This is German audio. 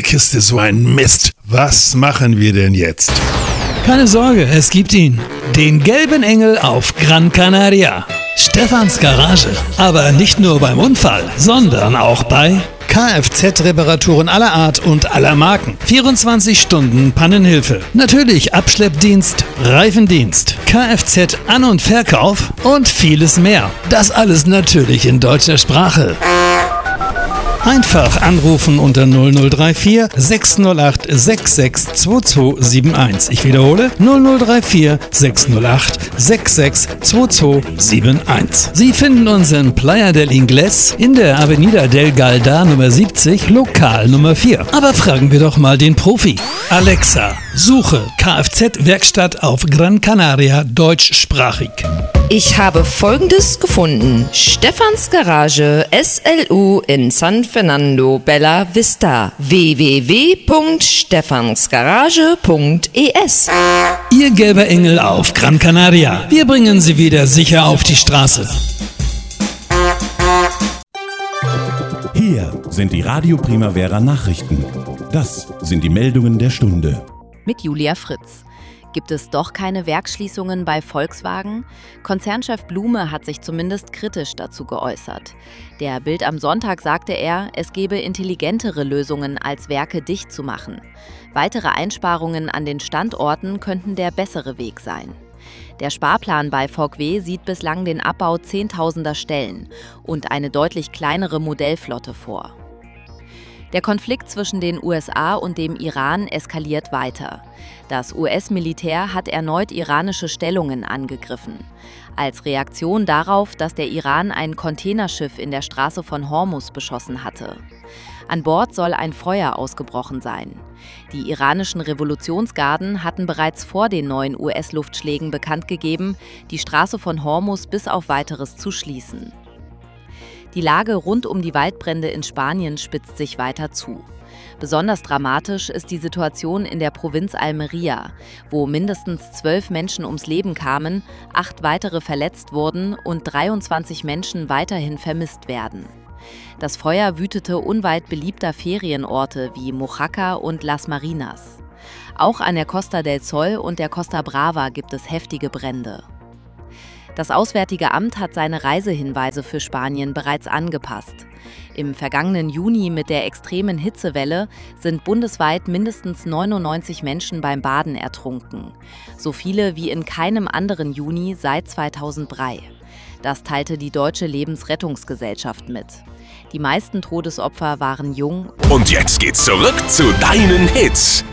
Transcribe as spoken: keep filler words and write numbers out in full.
Kiste so ein Mist. Was machen wir denn jetzt? Keine Sorge, es gibt ihn. Den gelben Engel auf Gran Canaria. Stefans Garage. Aber nicht nur beim Unfall, sondern auch bei Kfz-Reparaturen aller Art und aller Marken. vierundzwanzig Stunden Pannenhilfe. Natürlich Abschleppdienst, Reifendienst, Kfz-An- und Verkauf und vieles mehr. Das alles natürlich in deutscher Sprache. Einfach anrufen unter null null drei vier sechs null acht sechs sechs zwei zwei sieben eins. Ich wiederhole null null drei vier sechs null acht sechs sechs zwei zwei sieben eins. Sie finden uns in Playa del Ingles in der Avenida del Galda Nummer siebzig, Lokal Nummer vier. Aber fragen wir doch mal den Profi. Alexa, suche Kfz-Werkstatt auf Gran Canaria deutschsprachig. Ich habe Folgendes gefunden. Stefans Garage S L U in San Fernando Bella Vista. w w w punkt stefansgarage punkt e s. Ihr gelber Engel auf Gran Canaria. Wir bringen Sie wieder sicher auf die Straße. Hier sind die Radio Primavera Nachrichten. Das sind die Meldungen der Stunde. Mit Julia Fritz. Gibt es doch keine Werksschließungen bei Volkswagen? Konzernchef Blume hat sich zumindest kritisch dazu geäußert. Der Bild am Sonntag sagte er, es gebe intelligentere Lösungen, als Werke dicht zu machen. Weitere Einsparungen an den Standorten könnten der bessere Weg sein. Der Sparplan bei V W sieht bislang den Abbau zehntausender Stellen und eine deutlich kleinere Modellflotte vor. Der Konflikt zwischen den U S A und dem Iran eskaliert weiter. Das U S-Militär hat erneut iranische Stellungen angegriffen. Als Reaktion darauf, dass der Iran ein Containerschiff in der Straße von Hormuz beschossen hatte. An Bord soll ein Feuer ausgebrochen sein. Die iranischen Revolutionsgarden hatten bereits vor den neuen U S-Luftschlägen bekannt gegeben, die Straße von Hormuz bis auf Weiteres zu schließen. Die Lage rund um die Waldbrände in Spanien spitzt sich weiter zu. Besonders dramatisch ist die Situation in der Provinz Almería, wo mindestens zwölf Menschen ums Leben kamen, acht weitere verletzt wurden und dreiundzwanzig Menschen weiterhin vermisst werden. Das Feuer wütete unweit beliebter Ferienorte wie Mojácar und Las Marinas. Auch an der Costa del Sol und der Costa Brava gibt es heftige Brände. Das Auswärtige Amt hat seine Reisehinweise für Spanien bereits angepasst. Im vergangenen Juni mit der extremen Hitzewelle sind bundesweit mindestens neunundneunzig Menschen beim Baden ertrunken. So viele wie in keinem anderen Juni seit zweitausenddrei. Das teilte die Deutsche Lebensrettungsgesellschaft mit. Die meisten Todesopfer waren jung. Und jetzt geht's zurück zu deinen Hits.